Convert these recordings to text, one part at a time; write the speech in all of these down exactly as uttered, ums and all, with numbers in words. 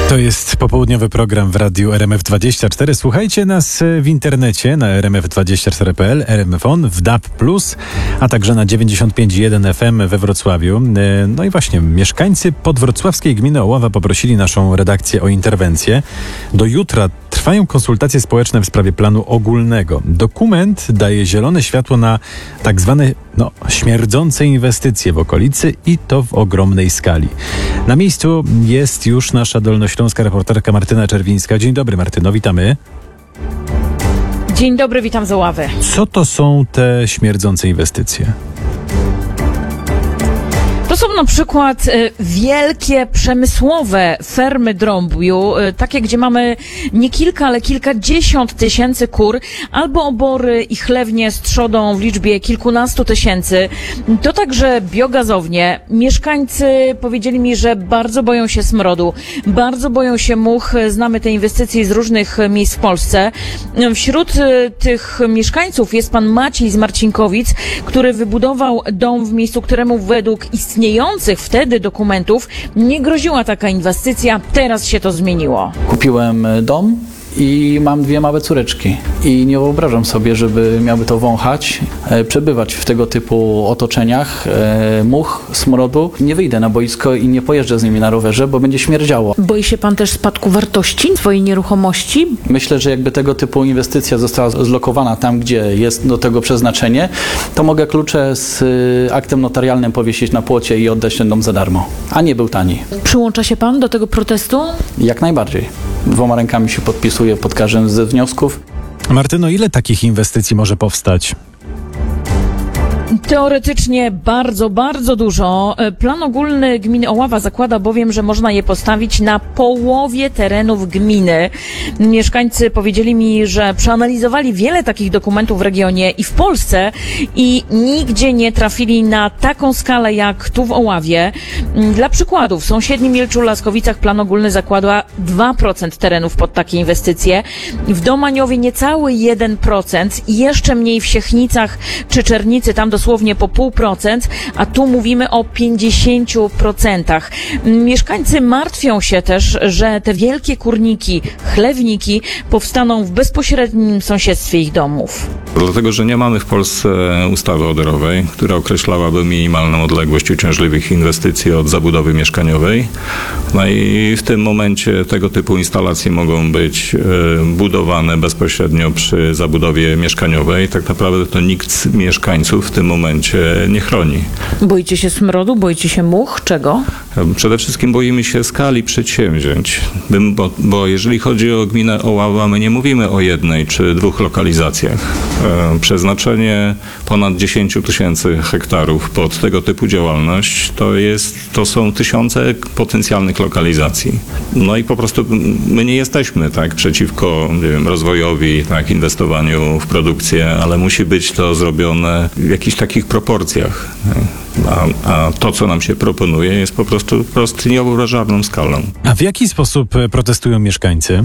To jest popołudniowy program w radiu R M F dwadzieścia cztery. Słuchajcie nas w internecie na r m f dwadzieścia cztery kropka p l, R M F on, w D A B plus, a także na dziewięćdziesiąt pięć przecinek jeden F M we Wrocławiu. No i właśnie, mieszkańcy podwrocławskiej gminy Oława poprosili naszą redakcję o interwencję. Do jutra trwają konsultacje społeczne w sprawie planu ogólnego. Dokument daje zielone światło na tak zwane no, śmierdzące inwestycje w okolicy i to w ogromnej skali. Na miejscu jest już nasza dolnośląska reporterka Martyna Czerwińska. Dzień dobry, Martyno, witamy. Dzień dobry, witam z Oławy. Co to są te śmierdzące inwestycje? To są na przykład y, wielkie przemysłowe fermy drobiu, y, takie, gdzie mamy nie kilka, ale kilkadziesiąt tysięcy kur, albo obory i chlewnie z trzodą w liczbie kilkunastu tysięcy. To także biogazownie. Mieszkańcy powiedzieli mi, że bardzo boją się smrodu, bardzo boją się much. Znamy te inwestycje z różnych miejsc w Polsce. Wśród y, tych mieszkańców jest pan Maciej z Marcinkowic, który wybudował dom w miejscu, któremu według istniejących wtedy dokumentów nie groziła taka inwestycja. Teraz się to zmieniło. Kupiłem dom i mam dwie małe córeczki i nie wyobrażam sobie, żeby miały to wąchać, e, przebywać w tego typu otoczeniach, e, much, smrodu. Nie wyjdę na boisko i nie pojeżdżę z nimi na rowerze, bo będzie śmierdziało. Boi się pan też spadku wartości swojej nieruchomości? Myślę, że jakby tego typu inwestycja została zlokowana tam, gdzie jest do tego przeznaczenie, to mogę klucze z y, aktem notarialnym powiesić na płocie i oddać ten dom za darmo, a nie był tani. Przyłącza się pan do tego protestu? Jak najbardziej. Dwoma rękami się podpisuję pod każdym z wniosków. Martyno, ile takich inwestycji może powstać? Teoretycznie bardzo, bardzo dużo. Plan ogólny gminy Oława zakłada bowiem, że można je postawić na połowie terenów gminy. Mieszkańcy powiedzieli mi, że przeanalizowali wiele takich dokumentów w regionie i w Polsce i nigdzie nie trafili na taką skalę jak tu w Oławie. Dla przykładu, w sąsiednim Mielcu Laskowicach plan ogólny zakłada dwa procent terenów pod takie inwestycje. W Domaniowie niecały jeden procent i jeszcze mniej w Siechnicach czy Czernicy, tam dosłownie po pół procent, a tu mówimy o pięćdziesięciu procentach. Mieszkańcy martwią się też, że te wielkie kurniki, chlewnniki powstaną w bezpośrednim sąsiedztwie ich domów. Dlatego, że nie mamy w Polsce ustawy odorowej, która określałaby minimalną odległość uciążliwych inwestycji od zabudowy mieszkaniowej. No i w tym momencie tego typu instalacje mogą być e, budowane bezpośrednio przy zabudowie mieszkaniowej. Tak naprawdę to nikt z mieszkańców w tym momencie nie chroni. Boicie się smrodu? Boicie się much? Czego? Przede wszystkim boimy się skali przedsięwzięć, bo, bo jeżeli chodzi o gminę Oława, my nie mówimy o jednej czy dwóch lokalizacjach. E, przeznaczenie ponad dziesięć tysięcy hektarów pod tego typu działalność to, jest, to są tysiące potencjalnych lokalizacji. No i po prostu my nie jesteśmy tak przeciwko, nie wiem, rozwojowi, tak, inwestowaniu w produkcję, ale musi być to zrobione w jakichś takich proporcjach. A, a to, co nam się proponuje, jest po prostu, po prostu niewyobrażalną skalą. A w jaki sposób protestują mieszkańcy?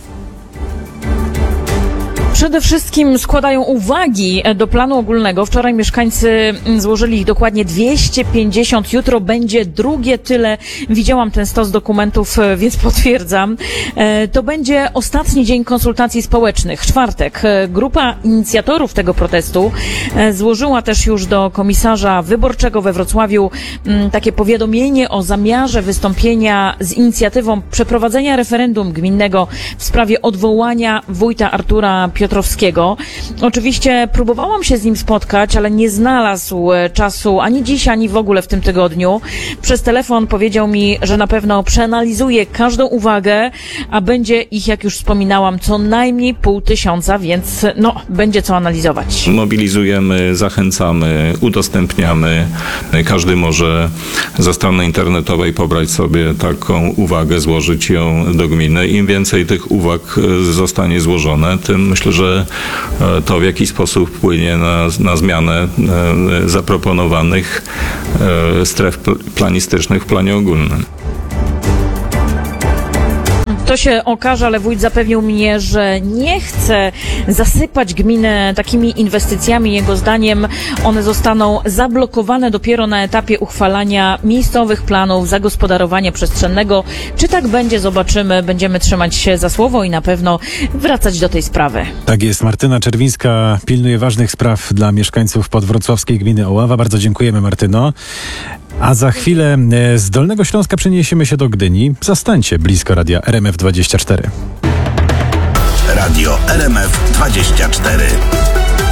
Przede wszystkim składają uwagi do planu ogólnego. Wczoraj mieszkańcy złożyli ich dokładnie dwieście pięćdziesiąt. Jutro będzie drugie tyle. Widziałam ten stos dokumentów, więc potwierdzam. To będzie ostatni dzień konsultacji społecznych, czwartek. Grupa inicjatorów tego protestu złożyła też już do komisarza wyborczego we Wrocławiu takie powiadomienie o zamiarze wystąpienia z inicjatywą przeprowadzenia referendum gminnego w sprawie odwołania wójta Artura Piotrowskiego. Piotrowskiego. Oczywiście próbowałam się z nim spotkać, ale nie znalazł czasu ani dziś, ani w ogóle w tym tygodniu. Przez telefon powiedział mi, że na pewno przeanalizuje każdą uwagę, a będzie ich, jak już wspominałam, co najmniej pół tysiąca, więc no, będzie co analizować. Mobilizujemy, zachęcamy, udostępniamy. Każdy może ze strony internetowej pobrać sobie taką uwagę, złożyć ją do gminy. Im więcej tych uwag zostanie złożone, tym myślę, że to w jakiś sposób wpłynie na, na zmianę zaproponowanych stref planistycznych w planie ogólnym. To się okaże, ale wójt zapewnił mnie, że nie chce zasypać gminy takimi inwestycjami. Jego zdaniem one zostaną zablokowane dopiero na etapie uchwalania miejscowych planów zagospodarowania przestrzennego. Czy tak będzie, zobaczymy. Będziemy trzymać się za słowo i na pewno wracać do tej sprawy. Tak jest, Martyna Czerwińska pilnuje ważnych spraw dla mieszkańców podwrocławskiej gminy Oława. Bardzo dziękujemy, Martyno. A za chwilę z Dolnego Śląska przeniesiemy się do Gdyni. Zostańcie blisko radia R M F dwadzieścia cztery. Radio R M F dwadzieścia cztery.